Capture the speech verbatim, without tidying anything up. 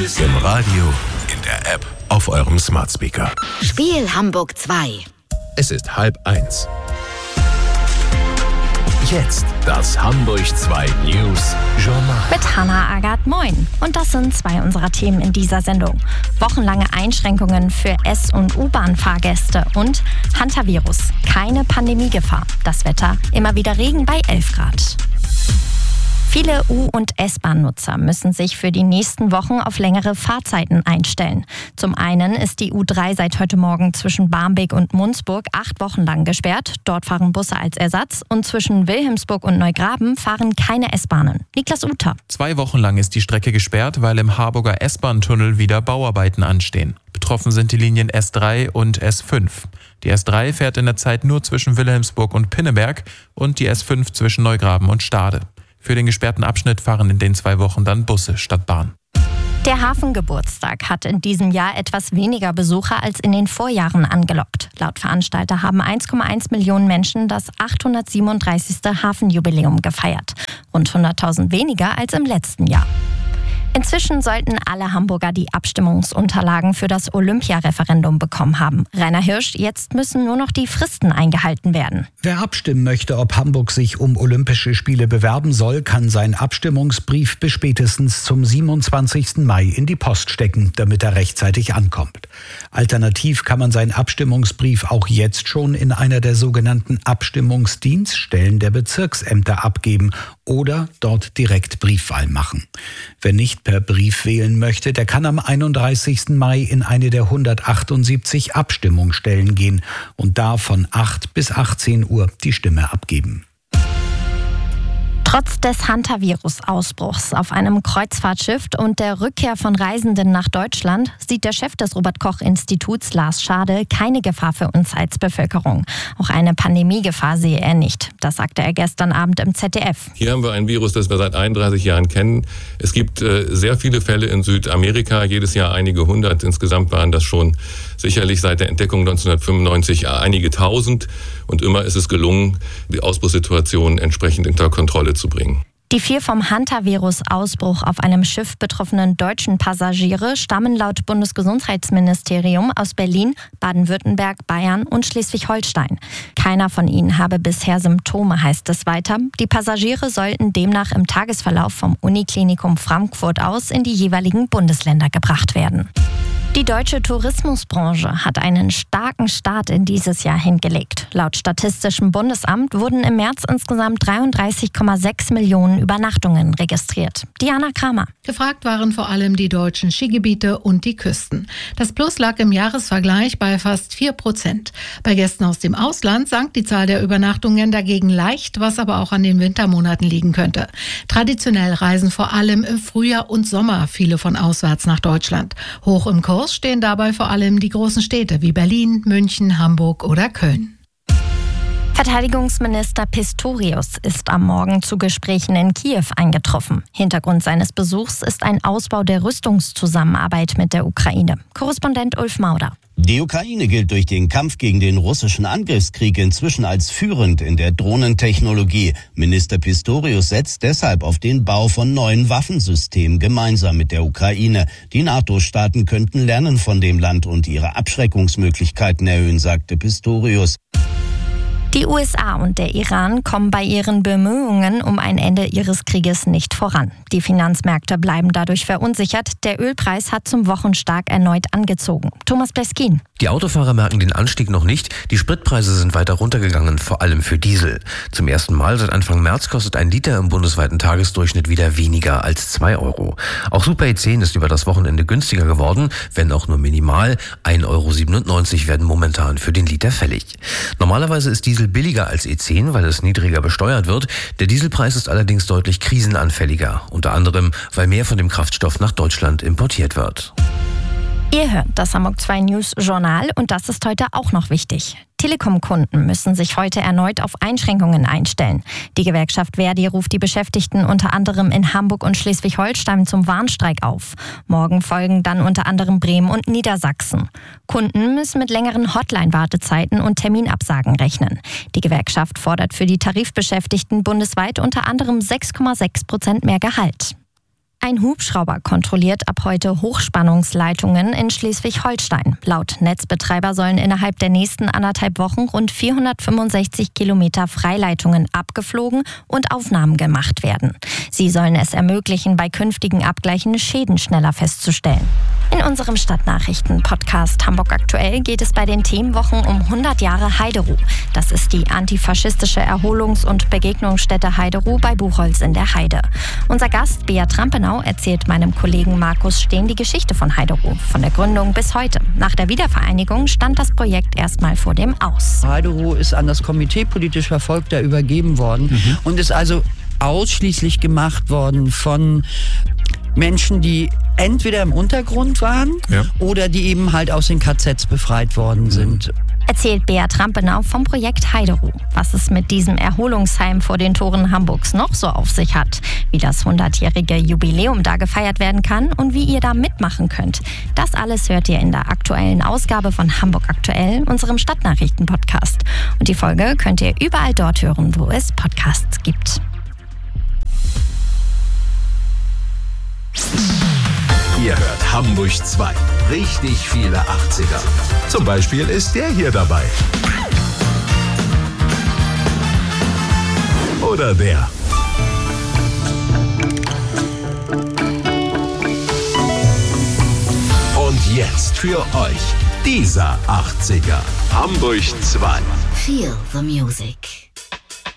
Im Radio, in der App, auf eurem Smart Speaker. Spiel Hamburg zwei. Es ist halb eins. Jetzt das Hamburg zwei News Journal. Mit Hannah Agathe, moin. Und das sind zwei unserer Themen in dieser Sendung. Wochenlange Einschränkungen für S- und U-Bahn-Fahrgäste und Hantavirus. Keine Pandemiegefahr. Das Wetter, immer wieder Regen bei elf Grad. Viele U- und S-Bahn-Nutzer müssen sich für die nächsten Wochen auf längere Fahrzeiten einstellen. Zum einen ist die U drei seit heute Morgen zwischen Barmbek und Munzburg acht Wochen lang gesperrt. Dort fahren Busse als Ersatz. Und zwischen Wilhelmsburg und Neugraben fahren keine S-Bahnen. Niklas Uter. Zwei Wochen lang ist die Strecke gesperrt, weil im Harburger S-Bahn-Tunnel wieder Bauarbeiten anstehen. Betroffen sind die Linien S drei und S fünf. Die S drei fährt in der Zeit nur zwischen Wilhelmsburg und Pinneberg und die S fünf zwischen Neugraben und Stade. Für den gesperrten Abschnitt fahren in den zwei Wochen dann Busse statt Bahn. Der Hafengeburtstag hat in diesem Jahr etwas weniger Besucher als in den Vorjahren angelockt. Laut Veranstalter haben eins Komma eins Millionen Menschen das achthundertsiebenunddreißigste Hafenjubiläum gefeiert. Rund hunderttausend weniger als im letzten Jahr. Inzwischen sollten alle Hamburger die Abstimmungsunterlagen für das Olympia-Referendum bekommen haben. Rainer Hirsch, jetzt müssen nur noch die Fristen eingehalten werden. Wer abstimmen möchte, ob Hamburg sich um Olympische Spiele bewerben soll, kann seinen Abstimmungsbrief bis spätestens zum siebenundzwanzigsten Mai in die Post stecken, damit er rechtzeitig ankommt. Alternativ kann man seinen Abstimmungsbrief auch jetzt schon in einer der sogenannten Abstimmungsdienststellen der Bezirksämter abgeben oder dort direkt Briefwahl machen. Wer nicht per Brief wählen möchte, der kann am einunddreißigsten Mai in eine der hundertachtundsiebzig Abstimmungsstellen gehen und da von acht bis achtzehn Uhr die Stimme abgeben. Trotz des Hantavirus-Ausbruchs auf einem Kreuzfahrtschiff und der Rückkehr von Reisenden nach Deutschland sieht der Chef des Robert-Koch-Instituts, Lars Schade, keine Gefahr für uns als Bevölkerung. Auch eine Pandemiegefahr sehe er nicht. Das sagte er gestern Abend im Z D F. Hier haben wir ein Virus, das wir seit einunddreißig Jahren kennen. Es gibt äh, sehr viele Fälle in Südamerika, jedes Jahr einige hundert. Insgesamt waren das schon sicherlich seit der Entdeckung neunzehnhundertfünfundneunzig einige tausend. Und immer ist es gelungen, die Ausbruchssituation entsprechend unter Kontrolle zu bringen. Die vier vom Hantavirus-Ausbruch auf einem Schiff betroffenen deutschen Passagiere stammen laut Bundesgesundheitsministerium aus Berlin, Baden-Württemberg, Bayern und Schleswig-Holstein. Keiner von ihnen habe bisher Symptome, heißt es weiter. Die Passagiere sollten demnach im Tagesverlauf vom Uniklinikum Frankfurt aus in die jeweiligen Bundesländer gebracht werden. Die deutsche Tourismusbranche hat einen starken Start in dieses Jahr hingelegt. Laut Statistischem Bundesamt wurden im März insgesamt dreiunddreißig Komma sechs Millionen Übernachtungen registriert. Diana Kramer. Gefragt waren vor allem die deutschen Skigebiete und die Küsten. Das Plus lag im Jahresvergleich bei fast vier Prozent. Bei Gästen aus dem Ausland sank die Zahl der Übernachtungen dagegen leicht, was aber auch an den Wintermonaten liegen könnte. Traditionell reisen vor allem im Frühjahr und Sommer viele von auswärts nach Deutschland. Hoch im Kurs stehen dabei vor allem die großen Städte wie Berlin, München, Hamburg oder Köln. Verteidigungsminister Pistorius ist am Morgen zu Gesprächen in Kiew eingetroffen. Hintergrund seines Besuchs ist ein Ausbau der Rüstungszusammenarbeit mit der Ukraine. Korrespondent Ulf Mauder. Die Ukraine gilt durch den Kampf gegen den russischen Angriffskrieg inzwischen als führend in der Drohnentechnologie. Minister Pistorius setzt deshalb auf den Bau von neuen Waffensystemen gemeinsam mit der Ukraine. Die NATO-Staaten könnten lernen von dem Land und ihre Abschreckungsmöglichkeiten erhöhen, sagte Pistorius. Die U S A und der Iran kommen bei ihren Bemühungen um ein Ende ihres Krieges nicht voran. Die Finanzmärkte bleiben dadurch verunsichert. Der Ölpreis hat zum Wochenstart erneut angezogen. Thomas Pleskin. Die Autofahrer merken den Anstieg noch nicht. Die Spritpreise sind weiter runtergegangen, vor allem für Diesel. Zum ersten Mal seit Anfang März kostet ein Liter im bundesweiten Tagesdurchschnitt wieder weniger als zwei Euro. Auch Super E zehn ist über das Wochenende günstiger geworden, wenn auch nur minimal. ein Euro siebenundneunzig werden momentan für den Liter fällig. Normalerweise ist Diesel billiger als E zehn, weil es niedriger besteuert wird. Der Dieselpreis ist allerdings deutlich krisenanfälliger. Unter anderem, weil mehr von dem Kraftstoff nach Deutschland importiert wird. Ihr hört das Hamburg zwei News Journal und das ist heute auch noch wichtig. Telekom-Kunden müssen sich heute erneut auf Einschränkungen einstellen. Die Gewerkschaft Verdi ruft die Beschäftigten unter anderem in Hamburg und Schleswig-Holstein zum Warnstreik auf. Morgen folgen dann unter anderem Bremen und Niedersachsen. Kunden müssen mit längeren Hotline-Wartezeiten und Terminabsagen rechnen. Die Gewerkschaft fordert für die Tarifbeschäftigten bundesweit unter anderem sechs Komma sechs Prozent mehr Gehalt. Ein Hubschrauber kontrolliert ab heute Hochspannungsleitungen in Schleswig-Holstein. Laut Netzbetreiber sollen innerhalb der nächsten anderthalb Wochen rund vierhundertfünfundsechzig Kilometer Freileitungen abgeflogen und Aufnahmen gemacht werden. Sie sollen es ermöglichen, bei künftigen Abgleichen Schäden schneller festzustellen. In unserem Stadtnachrichten-Podcast Hamburg aktuell geht es bei den Themenwochen um hundert Jahre Heideruh. Das ist die antifaschistische Erholungs- und Begegnungsstätte Heideruh bei Buchholz in der Heide. Unser Gast Bea Trampenau erzählt meinem Kollegen Markus Steen die Geschichte von Heideruh, von der Gründung bis heute. Nach der Wiedervereinigung stand das Projekt erstmal vor dem Aus. Heideruh ist an das Komitee politisch Verfolgter übergeben worden mhm. und ist also ausschließlich gemacht worden von Menschen, die entweder im Untergrund waren ja. oder die eben halt aus den K Zs befreit worden sind. Erzählt Bea Trampenau vom Projekt Heideruh, was es mit diesem Erholungsheim vor den Toren Hamburgs noch so auf sich hat, wie das hundertjährige Jubiläum da gefeiert werden kann und wie ihr da mitmachen könnt. Das alles hört ihr in der aktuellen Ausgabe von Hamburg aktuell, unserem Stadtnachrichten-Podcast. Und die Folge könnt ihr überall dort hören, wo es Podcasts gibt. Ihr hört Hamburg zwei. Richtig viele achtziger. Zum Beispiel ist der hier dabei. Oder der. Und jetzt für euch dieser achtziger. Hamburg zwei. Feel the music.